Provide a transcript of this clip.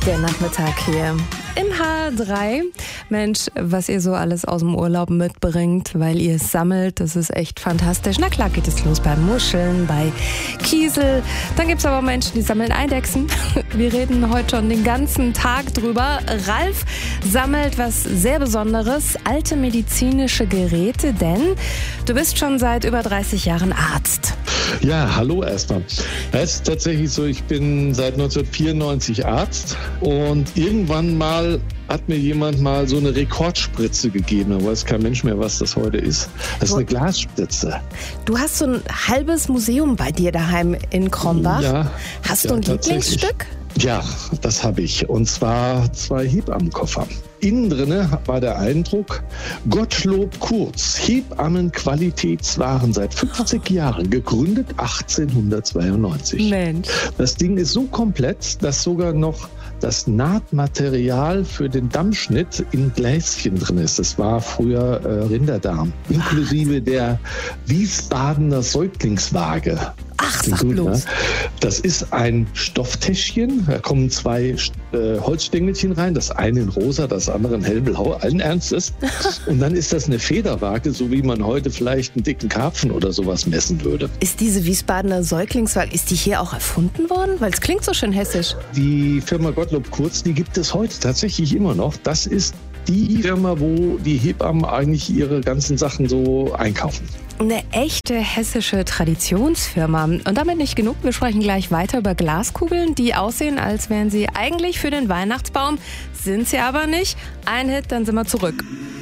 Der Nachmittag hier in H3. Mensch, was ihr so alles aus dem Urlaub mitbringt, weil ihr es sammelt, das ist echt fantastisch. Na klar geht es los bei Muscheln, bei Kiesel. Dann gibt es aber Menschen, die sammeln Eidechsen. Wir reden heute schon den ganzen Tag drüber. Ralf sammelt was sehr Besonderes, alte medizinische Geräte, denn du bist schon seit über 30 Jahren Arzt. Ja, hallo erstmal. Es ist tatsächlich so, ich bin seit 1994 Arzt und irgendwann mal hat mir jemand mal so eine Rekordspritze gegeben. Da weiß kein Mensch mehr, was das heute ist. Das ist eine Glasspritze. Du hast so ein halbes Museum bei dir daheim in Krombach. Ja. Hast du ein Lieblingsstück? Ja, das habe ich. Und zwar 2 Hebammenkoffer. Innen drinne war der Eindruck, Gottlob Kurz, Hebammenqualitätswaren seit 50 Jahren, gegründet 1892. Mensch. Das Ding ist so komplett, dass sogar noch das Nahtmaterial für den Dammschnitt in Gläschen drin ist. Das war früher Rinderdarm, inklusive der Wiesbadener Säuglingswaage. Ach, sag bloß. Das ist ein Stofftäschchen, da kommen 2 Holzstängelchen rein, das eine in rosa, das andere in hellblau, allen Ernstes. Und dann ist das eine Federwaage, so wie man heute vielleicht einen dicken Karpfen oder sowas messen würde. Ist diese Wiesbadener Säuglingswaage, ist die hier auch erfunden worden? Weil es klingt so schön hessisch. Die Firma Gottlob Kurz, die gibt es heute tatsächlich immer noch. Das ist die Firma, wo die Hebammen eigentlich ihre ganzen Sachen so einkaufen. Eine echte hessische Traditionsfirma. Und damit nicht genug, wir sprechen gleich weiter über Glaskugeln, die aussehen, als wären sie eigentlich für den Weihnachtsbaum, sind sie aber nicht. Ein Hit, dann sind wir zurück.